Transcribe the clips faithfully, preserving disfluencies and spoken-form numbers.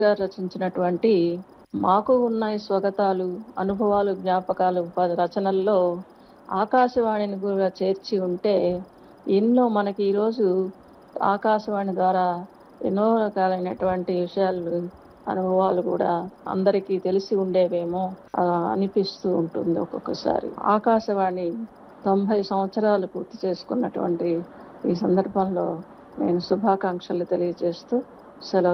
గారు రచించినటువంటి 'మాకు ఉన్నాయి స్వగతాలు అనుభవాలు జ్ఞాపకాలు' ప రచనల్లో ఆకాశవాణిని కూడా చేర్చి ఉంటే ఎన్నో మనకి ఈరోజు ఆకాశవాణి ద్వారా ఎన్నో రకాలైనటువంటి విషయాలు, అనుభవాలు కూడా అందరికీ తెలిసి ఉండేవేమో ఆహ్, అనిపిస్తూ ఉంటుంది ఒక్కొక్కసారి. ఆకాశవాణి తొంభై సంవత్సరాలు పూర్తి చేసుకున్నటువంటి ఈ సందర్భంలో నేను శుభాకాంక్షలు తెలియజేస్తూ సెలవు.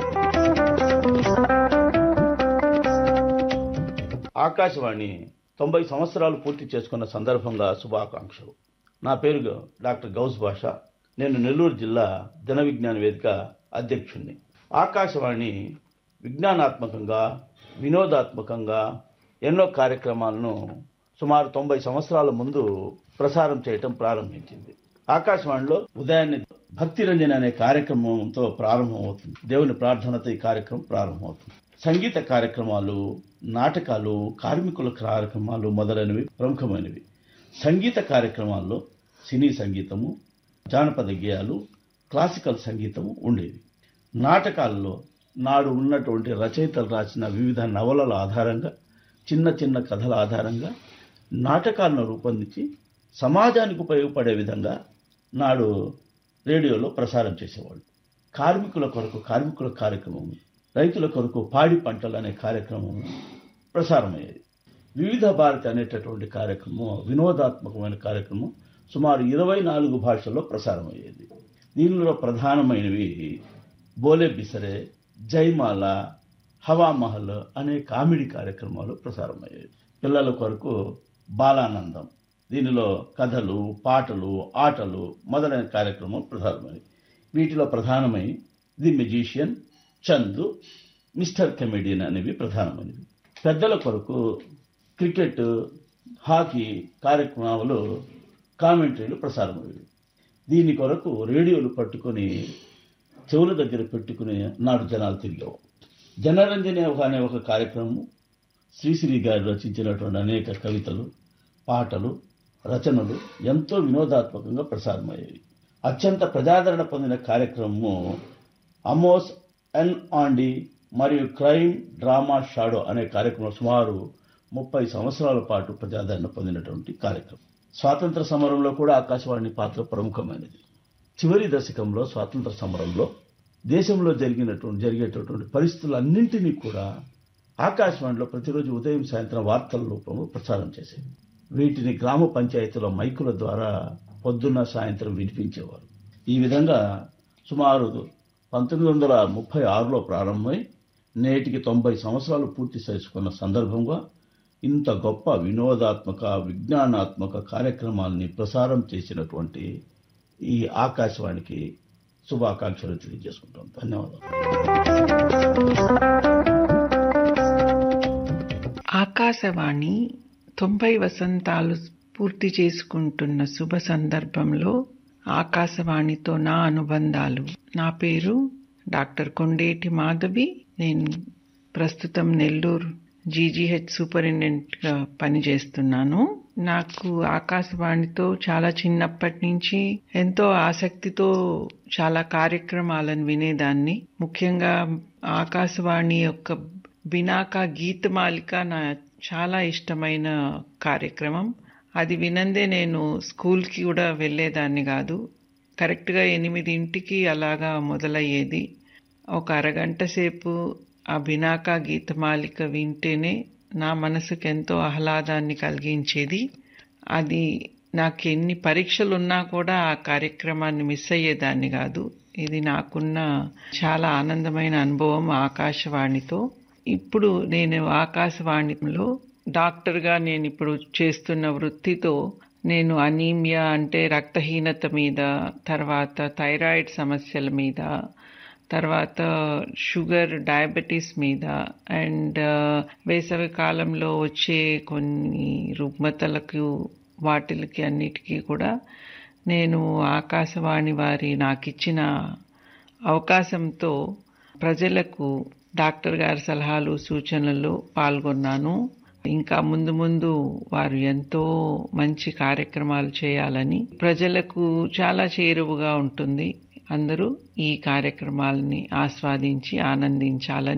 ఆకాశవాణి తొంభై సంవత్సరాలు పూర్తి చేసుకున్న సందర్భంగా శుభాకాంక్షలు. నా పేరు డాక్టర్ గౌస్ బాషా. నేను నెల్లూరు జిల్లా జన విజ్ఞాన వేదిక అధ్యక్షుడిని. ఆకాశవాణి విజ్ఞానాత్మకంగా, వినోదాత్మకంగా ఎన్నో కార్యక్రమాలను సుమారు తొంభై సంవత్సరాల ముందు ప్రసారం చేయటం ప్రారంభించింది. ఆకాశవాణిలో ఉదయాన్నే భక్తి రంజన్ అనే కార్యక్రమంతో ప్రారంభమవుతుంది. దేవుని ప్రార్థనతో ఈ కార్యక్రమం ప్రారంభమవుతుంది. సంగీత కార్యక్రమాలు, నాటకాలు, కార్మికుల కార్యక్రమాలు మొదలైనవి ప్రముఖమైనవి. సంగీత కార్యక్రమాల్లో సినీ సంగీతము, జానపద గేయాలు, క్లాసికల్ సంగీతము ఉండేవి. నాటకాల్లో నాడు ఉన్నటువంటి రచయితలు రాసిన వివిధ నవలల ఆధారంగా, చిన్న చిన్న కథల ఆధారంగా నాటకాలను రూపొందించి సమాజానికి ఉపయోగపడే విధంగా నాడు రేడియోలో ప్రసారం చేసేవాళ్ళు. కార్మికుల కొరకు కార్మికుల కార్యక్రమము, రైతుల కొరకు పాడి పంటలు అనే కార్యక్రమం ప్రసారమయ్యేది. వివిధ భారతి అనేటటువంటి కార్యక్రమం, వినోదాత్మకమైన కార్యక్రమం సుమారు ఇరవై నాలుగు భాషల్లో ప్రసారమయ్యేది. దీనిలో ప్రధానమైనవి బోలే బిసరే, జైమాల, హవామహల్ అనే కామెడీ కార్యక్రమాలు ప్రసారమయ్యేవి. పిల్లల కొరకు బాలానందం, దీనిలో కథలు, పాటలు, ఆటలు మొదలైన కార్యక్రమం ప్రసారమైనవి. వీటిలో ప్రధానమై the magician, Chandu, mister comedian అనేవి ప్రధానమైనవి. పెద్దల కొరకు క్రికెట్, హాకీ కార్యక్రమాలు, కామెంటరీలు ప్రసారమయ్యేవి. దీని కొరకు రేడియోలు పట్టుకొని చెవుల దగ్గర పెట్టుకుని నాడు జనాలు తిరిగేవారు. జనరంజని అనే ఒక కార్యక్రమం, శ్రీశ్రీ గారు రచించినటువంటి అనేక కవితలు, పాటలు, రచనలు ఎంతో వినోదాత్మకంగా ప్రసారమయ్యాయి. అత్యంత ప్రజాదరణ పొందిన కార్యక్రమము అమోస్ ఎన్ ఆండి మరియు క్రైమ్ డ్రామా షాడో అనే కార్యక్రమం సుమారు ముప్పై సంవత్సరాల పాటు ప్రజాదరణ పొందినటువంటి కార్యక్రమం. స్వాతంత్ర సమరంలో కూడా ఆకాశవాణి పాత్ర ప్రముఖమైనది. చివరి దశకంలో స్వాతంత్ర సమరంలో దేశంలో జరిగినటువంటి జరిగేటటువంటి పరిస్థితులన్నింటినీ కూడా ఆకాశవాణిలో ప్రతిరోజు ఉదయం సాయంత్రం వార్తల రూపంలో ప్రసారం చేసేది. వీటిని గ్రామ పంచాయతీల మైకుల ద్వారా పొద్దున్న సాయంత్రం వినిపించేవారు. ఈ విధంగా సుమారు పంతొమ్మిది వందల ముప్పై ఆరులో ప్రారంభమై నేటికి తొంభై సంవత్సరాలు పూర్తి చేసుకున్న సందర్భంగా ఇంత గొప్ప వినోదాత్మక, విజ్ఞానాత్మక కార్యక్రమాలని ప్రసారం చేసినటువంటి ఈ ఆకాశవాణికి శుభాకాంక్షలు తెలియజేసుకుంటాం. ధన్యవాదాలు. ఆకాశవాణి తొంభై వసంతాలు పూర్తి చేసుకుంటున్న శుభ సందర్భంలో ఆకాశవాణితో నా అనుబంధాలు. నా పేరు డాక్టర్ కొండేటి మాధవి. నేను ప్రస్తుతం నెల్లూరు జీజీహెచ్ సూపరింటెండెంట్గా పనిచేస్తున్నాను. నాకు ఆకాశవాణితో చాలా చిన్నప్పటి నుంచి ఎంతో ఆసక్తితో చాలా కార్యక్రమాలను వినేదాన్ని. ముఖ్యంగా ఆకాశవాణి యొక్క బినాకా గీతమాలిక నా చాలా ఇష్టమైన కార్యక్రమం. అది వినందే నేను స్కూల్కి కూడా వెళ్ళేదాన్ని కాదు. కరెక్ట్గా ఎనిమిదింటికి అలాగా మొదలయ్యేది. ఒక అరగంట సేపు ఆ బినాకా గీతమాలిక వింటేనే నా మనసుకు ఎంతో ఆహ్లాదాన్ని కలిగించేది. అది నాకు ఎన్ని పరీక్షలు ఉన్నా కూడా ఆ కార్యక్రమాన్ని మిస్ అయ్యేదాన్ని కాదు. ఇది నాకున్న చాలా ఆనందమైన అనుభవం ఆకాశవాణితో. ఇప్పుడు నేను ఆకాశవాణిలో డాక్టర్గా నేను ఇప్పుడు చేస్తున్న వృత్తితో నేను అనీమియా అంటే రక్తహీనత మీద, తర్వాత థైరాయిడ్ సమస్యల మీద, తర్వాత షుగర్, డయాబెటీస్ మీద అండ్ వేసవి కాలంలో వచ్చే కొన్ని రుగ్మతలకు వాటికి అన్నిటికీ కూడా నేను ఆకాశవాణి వారి నాకు ఇచ్చిన అవకాశంతో ప్రజలకు డాక్టర్ గారి సలహాలు, సూచనలు పాల్గొన్నాను. ఇంకా ముందు ముందు వారు ఎంతో మంచి కార్యక్రమాలు చేయాలని, ప్రజలకు చాలా చేరువగా ఉంటుంది అందరూ ఈ కార్యక్రమాలని ఆస్వాదించి ఆనందించాలని